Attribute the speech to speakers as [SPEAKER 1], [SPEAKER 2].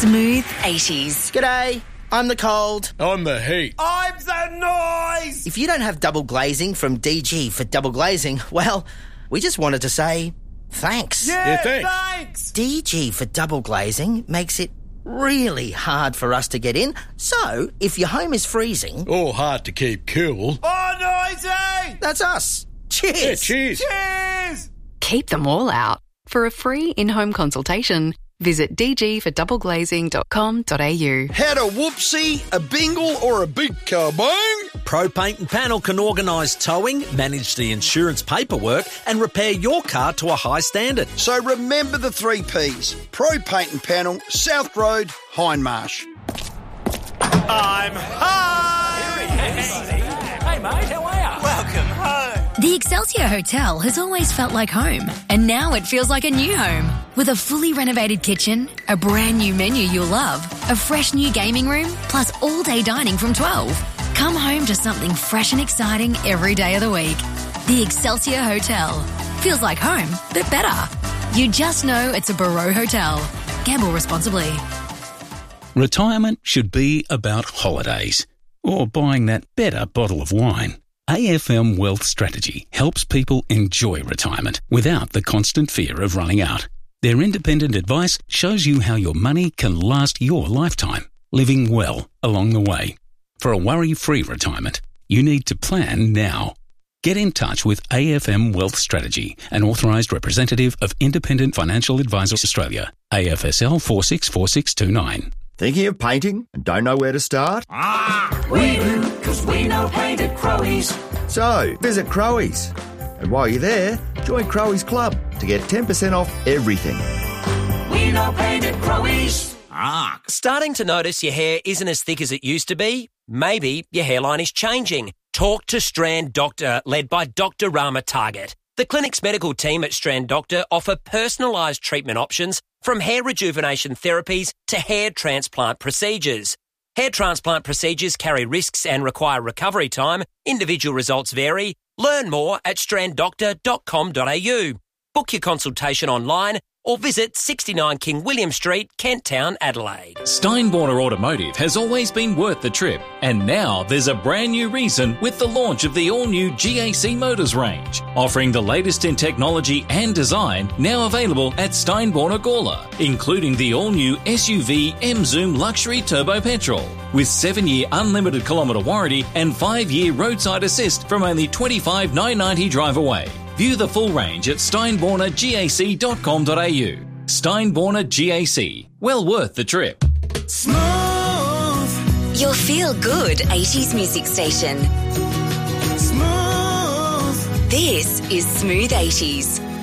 [SPEAKER 1] Smooth 80s.
[SPEAKER 2] G'day, I'm the cold.
[SPEAKER 3] I'm the heat.
[SPEAKER 4] I'm the noise!
[SPEAKER 2] If you don't have double glazing from DG for double glazing, well, we just wanted to say thanks.
[SPEAKER 4] Yeah,
[SPEAKER 3] thanks.
[SPEAKER 2] DG for double glazing makes it really hard for us to get in. So, if your home is freezing...
[SPEAKER 3] Or hard to keep cool.
[SPEAKER 4] Oh, noisy!
[SPEAKER 2] That's us. Cheers.
[SPEAKER 3] Yeah, cheers.
[SPEAKER 4] Cheers!
[SPEAKER 1] Keep them all out. For a free in-home consultation, visit dgfordoubleglazing.com.au.
[SPEAKER 5] Had a whoopsie, a bingle or a big kabang?
[SPEAKER 6] Pro Paint and Panel can organise towing, manage the insurance paperwork and repair your car to a high standard.
[SPEAKER 5] So remember the 3 Ps. Pro Paint and Panel, South Road, Hindmarsh.
[SPEAKER 4] I'm home!
[SPEAKER 7] Hey mate, how are you?
[SPEAKER 4] Welcome home.
[SPEAKER 8] The Excelsior Hotel has always felt like home, and now it feels like a new home. With a fully renovated kitchen, a brand new menu you'll love, a fresh new gaming room, plus all-day dining from 12. Come home to something fresh and exciting every day of the week. The Excelsior Hotel. Feels like home, but better. You just know it's a Barreau Hotel. Gamble responsibly.
[SPEAKER 9] Retirement should be about holidays or buying that better bottle of wine. AFM Wealth Strategy helps people enjoy retirement without the constant fear of running out. Their independent advice shows you how your money can last your lifetime, living well along the way. For a worry-free retirement, you need to plan now. Get in touch with AFM Wealth Strategy, an authorised representative of Independent Financial Advisors Australia, AFSL 464629.
[SPEAKER 10] Thinking of painting and don't know where to start?
[SPEAKER 7] We do, because we know paint at Crowies.
[SPEAKER 10] So, visit Crowies. And while you're there, join Crowies Club to get 10% off everything.
[SPEAKER 7] We know paint at Crowies.
[SPEAKER 11] Starting to notice your hair isn't as thick as it used to be? Maybe your hairline is changing. Talk to Strand Doctor, led by Dr. Rama Target. The clinic's medical team at Strand Doctor offer personalised treatment options from hair rejuvenation therapies to hair transplant procedures. Hair transplant procedures carry risks and require recovery time. Individual results vary. Learn more at stranddoctor.com.au. Book your consultation online or visit 69 King William Street, Kent Town, Adelaide.
[SPEAKER 12] Steinborner Automotive has always been worth the trip, and now there's a brand new reason with the launch of the all-new GAC Motors range, offering the latest in technology and design, now available at Steinborner Gawler, including the all-new SUV M-Zoom Luxury Turbo Petrol, with 7-year unlimited kilometre warranty and 5-year roadside assist from only $25,990 drive away. View the full range at steinbornergac.com.au. Steinborner GAC. Well worth the trip.
[SPEAKER 1] Smooth. Your feel-good 80s music station. Smooth. This is Smooth 80s.